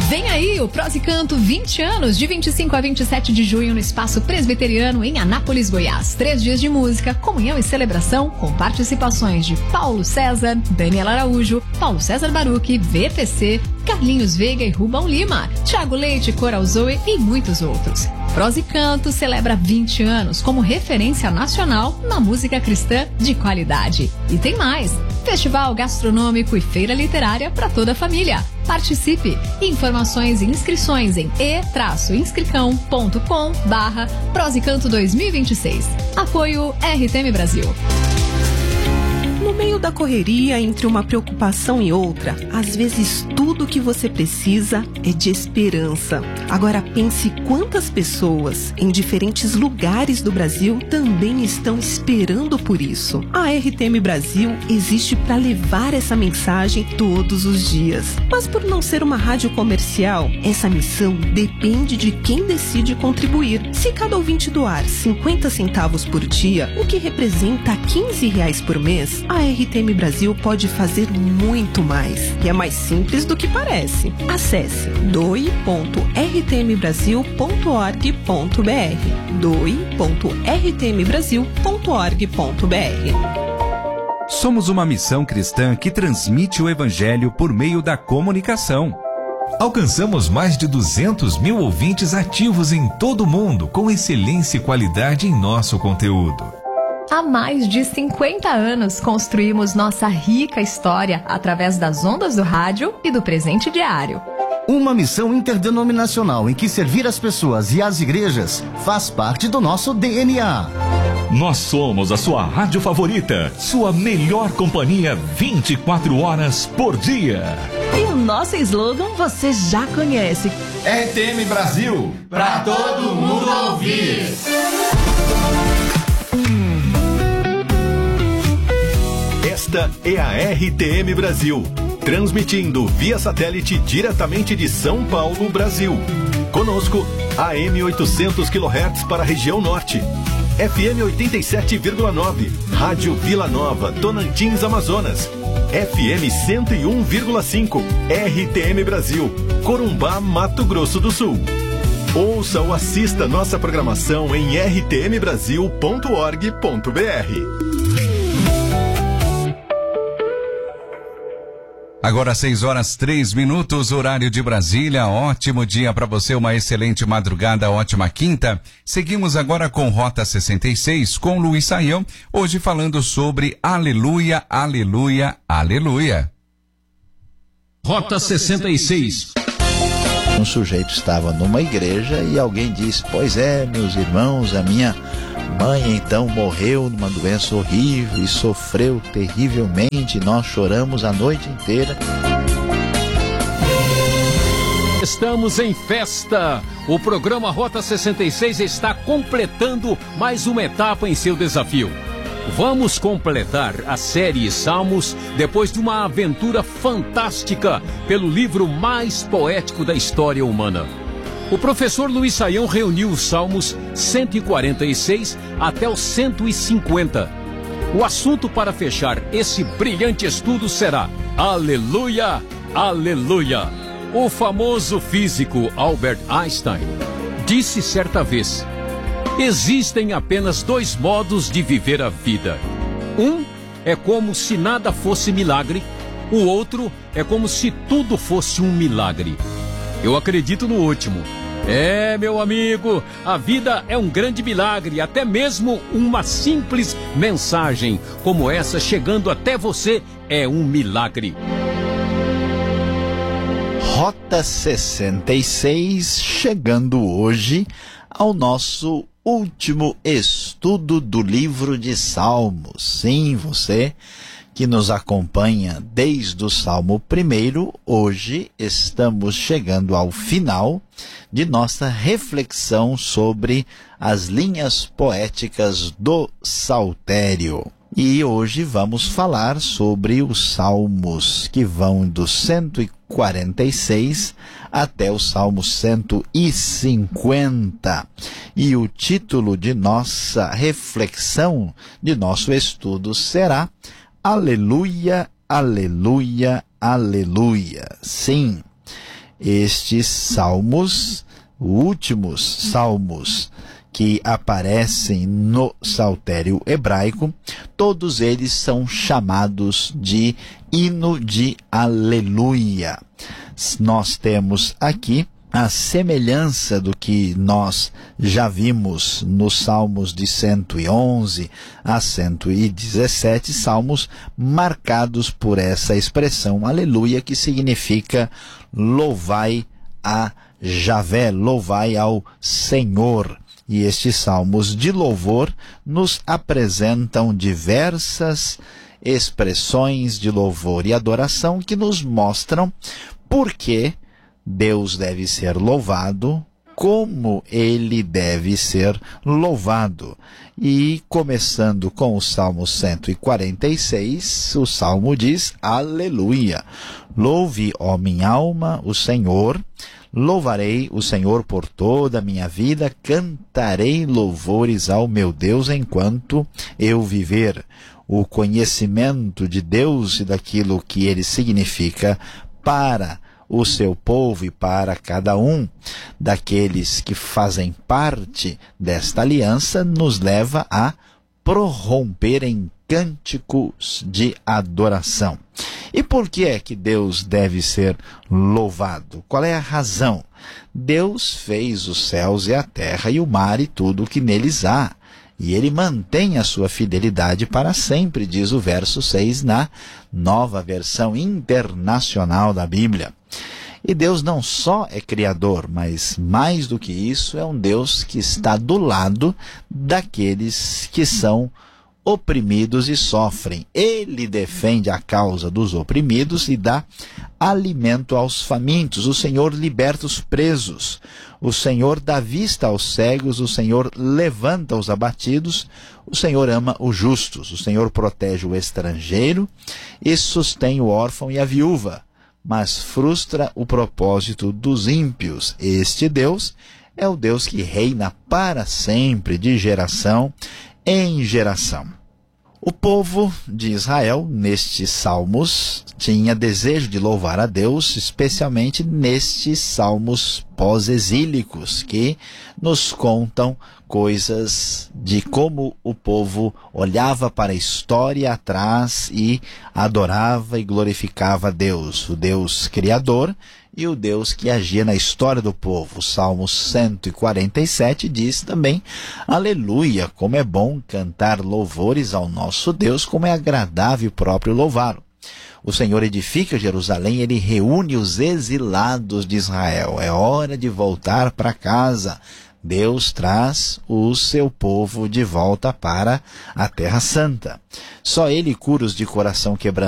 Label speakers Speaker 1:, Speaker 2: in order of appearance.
Speaker 1: Vem aí o Prós e Canto 20 anos, de 25 a 27 de junho no Espaço Presbiteriano em Anápolis, Goiás. 3 dias de música, comunhão e celebração com participações de Paulo César, Daniela Araújo, Paulo César Baruch, VPC, Carlinhos Veiga e Rubão Lima, Thiago Leite, Coral Zoe e muitos outros. Prós e Canto celebra 20 anos como referência nacional na música cristã de qualidade. E tem mais! Festival gastronômico e feira literária para toda a família. Participe! Informações e inscrições em e-inscricão.com/Prós e Canto 2026. Apoio RTM Brasil.
Speaker 2: No meio da correria, entre uma preocupação e outra, às vezes tudo o que você precisa é de esperança. Agora pense quantas pessoas em diferentes lugares do Brasil também estão esperando por isso. A RTM Brasil existe para levar essa mensagem todos os dias. Mas por não ser uma rádio comercial, essa missão depende de quem decide contribuir. Se cada ouvinte doar 50 centavos por dia, o que representa R$15 por mês, a RTM Brasil pode fazer muito mais. E é mais simples do que parece. Acesse doe.rtmbrasil.org.br doe.rtmbrasil.org.br.
Speaker 3: Somos uma missão cristã que transmite o evangelho por meio da comunicação.
Speaker 4: Alcançamos mais de 200 mil ouvintes ativos em todo o mundo, com excelência e qualidade em nosso conteúdo.
Speaker 1: Há mais de 50 anos construímos nossa rica história através das ondas do rádio e do presente diário.
Speaker 5: Uma missão interdenominacional em que servir as pessoas e as igrejas faz parte do nosso DNA.
Speaker 6: Nós somos a sua rádio favorita, sua melhor companhia 24 horas por dia.
Speaker 7: E o nosso slogan você já conhece.
Speaker 8: RTM Brasil, pra todo mundo ouvir.
Speaker 6: Esta é a RTM Brasil, transmitindo via satélite diretamente de São Paulo, Brasil. Conosco, AM 800 kHz para a região norte, FM 87,9, Rádio Vila Nova, Tocantins, Amazonas, FM 101,5, RTM Brasil, Corumbá, Mato Grosso do Sul. Ouça ou assista nossa programação em rtmbrasil.org.br.
Speaker 3: Agora 6h03, horário de Brasília. Ótimo dia para você, uma excelente madrugada, ótima quinta. Seguimos agora com Rota 66, com Luiz Saião, hoje falando sobre Aleluia, Aleluia, Aleluia.
Speaker 9: Rota 66.
Speaker 10: Um sujeito estava numa igreja e alguém disse: pois é, meus irmãos, a minha mãe então morreu numa doença horrível e sofreu terrivelmente. Nós choramos a noite inteira.
Speaker 9: Estamos em festa. O programa Rota 66 está completando mais uma etapa em seu desafio. Vamos completar a série Salmos depois de uma aventura fantástica pelo livro mais poético da história humana. O professor Luiz Saião reuniu os Salmos 146 até os 150. O assunto para fechar esse brilhante estudo será Aleluia, Aleluia. O famoso físico Albert Einstein disse certa vez: existem apenas 2 modos de viver a vida. Um é como se nada fosse milagre, o outro é como se tudo fosse um milagre. Eu acredito no último. Meu amigo, a vida é um grande milagre, até mesmo uma simples mensagem como essa chegando até você é um milagre.
Speaker 10: Rota 66, chegando hoje ao nosso último estudo do livro de Salmos. Sim, você que nos acompanha desde o Salmo 1, hoje estamos chegando ao final de nossa reflexão sobre as linhas poéticas do Saltério. E hoje vamos falar sobre os salmos que vão do 146 até o Salmo 150. E o título de nossa reflexão, de nosso estudo, será Aleluia, Aleluia, Aleluia. Sim, estes salmos, últimos salmos que aparecem no saltério hebraico, todos eles são chamados de hino de aleluia. Nós temos aqui a semelhança do que nós já vimos nos salmos de 111 a 117, salmos marcados por essa expressão aleluia, que significa louvai a Javé, louvai ao Senhor. E estes salmos de louvor nos apresentam diversas expressões de louvor e adoração que nos mostram por que Deus deve ser louvado, como ele deve ser louvado. E começando com o Salmo 146, o Salmo diz: Aleluia! Louve, ó minha alma, o Senhor. Louvarei o Senhor por toda a minha vida, cantarei louvores ao meu Deus enquanto eu viver. O conhecimento de Deus e daquilo que ele significa para o seu povo e para cada um daqueles que fazem parte desta aliança nos leva a prorromper em cânticos de adoração. E por que é que Deus deve ser louvado? Qual é a razão? Deus fez os céus e a terra e o mar e tudo o que neles há. E ele mantém a sua fidelidade para sempre, diz o verso 6 na Nova Versão Internacional da Bíblia. E Deus não só é criador, mas mais do que isso, é um Deus que está do lado daqueles que são oprimidos e sofrem. Ele defende a causa dos oprimidos e dá alimento aos famintos. O Senhor liberta os presos. O Senhor dá vista aos cegos. O Senhor levanta os abatidos. O Senhor ama os justos. O Senhor protege o estrangeiro e sustém o órfão e a viúva, mas frustra o propósito dos ímpios. Este Deus é o Deus que reina para sempre, de geração em geração. O povo de Israel, nestes salmos, tinha desejo de louvar a Deus, especialmente nestes salmos pós-exílicos, que nos contam coisas de como o povo olhava para a história atrás e adorava e glorificava a Deus, o Deus Criador e o Deus que agia na história do povo. O Salmo 147 diz também: Aleluia, como é bom cantar louvores ao nosso Deus, como é agradável e próprio louvá-lo. O Senhor edifica Jerusalém, ele reúne os exilados de Israel. É hora de voltar para casa. Deus traz o seu povo de volta para a Terra Santa. Só ele cura os de coração quebrantado.